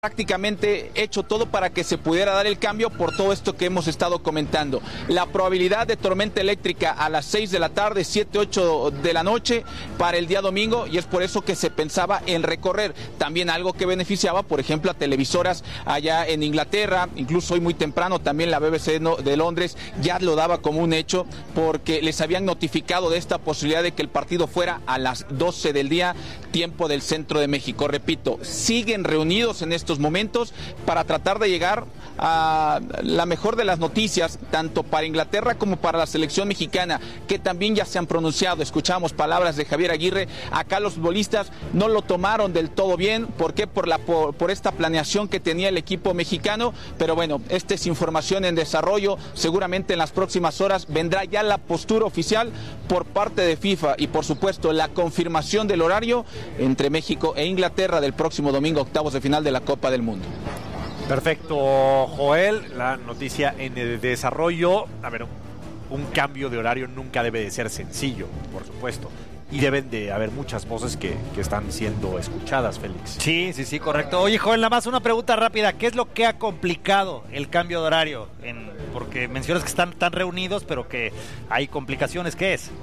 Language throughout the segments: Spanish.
prácticamente hecho todo para que se pudiera dar el cambio por todo esto que hemos estado comentando. La probabilidad de tormenta eléctrica a las 6 de la tarde, 7, 8 de la noche para el día domingo, y es por eso que se pensaba en recorrer. También algo que beneficiaba, por ejemplo, a televisoras allá en Inglaterra, incluso hoy muy temprano también la BBC de Londres ya lo daba como un hecho, porque les habían notificado de esta posibilidad de que el partido fuera a las 12 del día, tiempo del centro de México. Repito, siguen reunidos en estos momentos para tratar de llegar a la mejor de las noticias, tanto para Inglaterra como para la selección mexicana, que también ya se han pronunciado. Escuchamos palabras de Javier Aguirre. Acá los futbolistas no lo tomaron del todo bien. ¿Por qué? Por esta planeación que tenía el equipo mexicano, pero bueno, esta es información en desarrollo. Seguramente en las próximas horas vendrá ya la postura oficial por parte de FIFA y por supuesto la confirmación del horario entre México e Inglaterra del próximo domingo, octavos de final de la Copa del Mundo. Perfecto, Joel, la noticia en el desarrollo. A ver, un cambio de horario nunca debe de ser sencillo, por supuesto, y deben de haber muchas voces que están siendo escuchadas, Félix. Sí, correcto. Oye, Joel, nada más una pregunta rápida. ¿Qué es lo que ha complicado el cambio de horario? Porque mencionas que están tan reunidos, pero que hay complicaciones. ¿Qué es?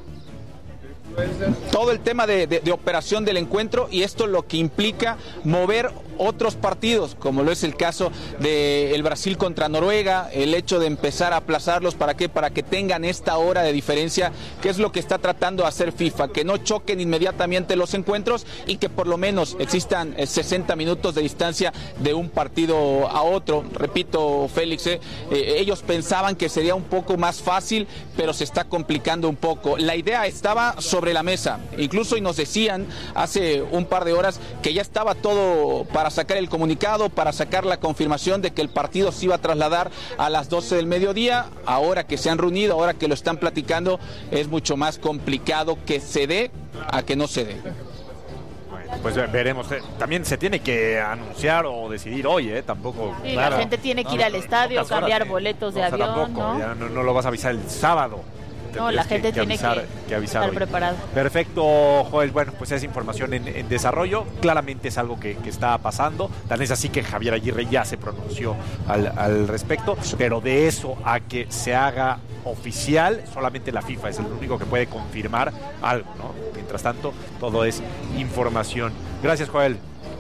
Todo el tema de operación del encuentro, y esto lo que implica mover otros partidos, como lo es el caso del Brasil contra Noruega, el hecho de empezar a aplazarlos. ¿Para qué? Para que tengan esta hora de diferencia, que es lo que está tratando de hacer FIFA, que no choquen inmediatamente los encuentros y que por lo menos existan 60 minutos de distancia de un partido a otro. Repito, Félix, ellos pensaban que sería un poco más fácil, pero se está complicando un poco. La idea estaba sobre la mesa, incluso y nos decían hace un par de horas que ya estaba todo para sacar el comunicado, para sacar la confirmación de que el partido se iba a trasladar a las 12 del mediodía. Ahora que se han reunido, ahora que lo están platicando, es mucho más complicado que se dé a que no se dé. Bueno, pues veremos. También se tiene que anunciar o decidir hoy, tampoco. Sí, claro, la gente tiene que ir al estadio, cambiar boletos de avión, tampoco, ya no lo vas a avisar el sábado. No, la gente tiene que avisar estar preparada. Perfecto, Joel. Bueno, pues es información en desarrollo. Claramente es algo que está pasando. Tan es así que Javier Aguirre ya se pronunció al respecto. Pero de eso a que se haga oficial, solamente la FIFA es el único que puede confirmar algo, ¿no? Mientras tanto, todo es información. Gracias, Joel.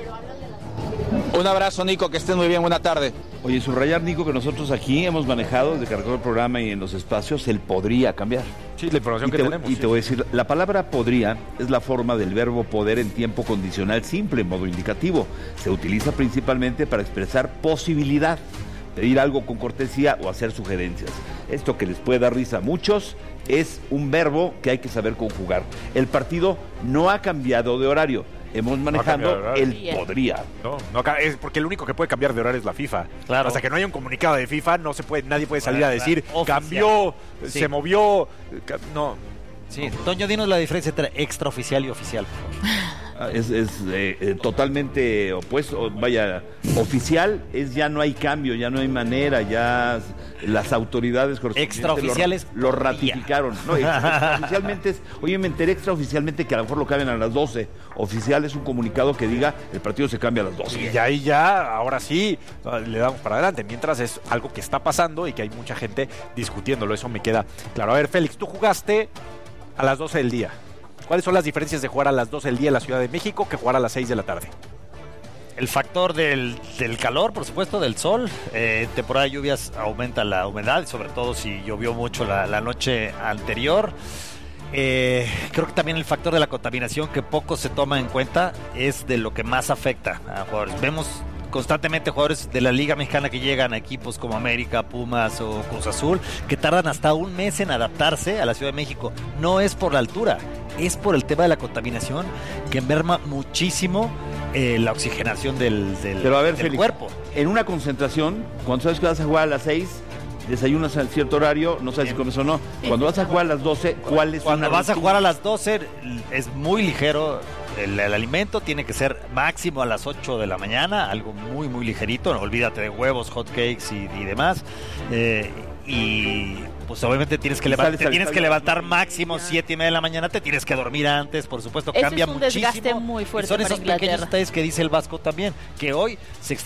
Un abrazo, Nico, que estés muy bien, buena tarde. Oye, subrayar, Nico, que nosotros aquí hemos manejado desde que arrancó el programa y en los espacios el podría cambiar. Sí, la información que tenemos. Y te voy a decir, la palabra podría es la forma del verbo poder en tiempo condicional simple, en modo indicativo. Se utiliza principalmente para expresar posibilidad, pedir algo con cortesía o hacer sugerencias. Esto que les puede dar risa a muchos es un verbo que hay que saber conjugar. El partido no ha cambiado de horario. Hemos manejado el podría. No, es porque el único que puede cambiar de horario es la FIFA. Claro. Hasta que no haya un comunicado de FIFA, nadie puede salir a decir, cambió, sí, se movió. No. Sí, Toño, dinos la diferencia entre extraoficial y oficial, por favor. Es totalmente opuesto. Vaya, oficial es ya no hay cambio, ya no hay manera, ya las autoridades extraoficiales lo ratificaron. No, extraoficialmente es, oye, me enteré extraoficialmente que a lo mejor lo cambian a las 12. Oficial es un comunicado que diga el partido se cambia a las 12. Y ahí ya, ahora sí, le damos para adelante. Mientras es algo que está pasando y que hay mucha gente discutiéndolo, eso me queda claro. A ver, Félix, tú jugaste a las 12 del día. ¿Cuáles son las diferencias de jugar a las 12 del día en la Ciudad de México que jugar a las 6 de la tarde? El factor del calor, por supuesto, del sol. Temporada de lluvias aumenta la humedad, sobre todo si llovió mucho la noche anterior. Creo que también el factor de la contaminación, que poco se toma en cuenta, es de lo que más afecta a jugadores. Vemos constantemente jugadores de la Liga Mexicana que llegan a equipos como América, Pumas o Cruz Azul, que tardan hasta un mes en adaptarse a la Ciudad de México. No es por la altura, es por el tema de la contaminación, que merma muchísimo la oxigenación del Pero a ver, del Félix, cuerpo. En una concentración, cuando sabes que vas a jugar a las 6, desayunas a cierto horario, no sabes si comes o no. Cuando vas a jugar a las 12, ¿cuál es? Cuando vas a jugar a las 12 es muy ligero. El alimento tiene que ser máximo a las 8 de la mañana, algo muy muy ligerito, no olvídate de huevos, hot cakes y demás. Y pues obviamente tienes que levantar máximo 7:30 de la mañana, te tienes que dormir antes, por supuesto, eso cambia es un muchísimo. desgaste muy fuerte Y son para esos pequeños Inglaterra. detalles que dice el Vasco también, que hoy se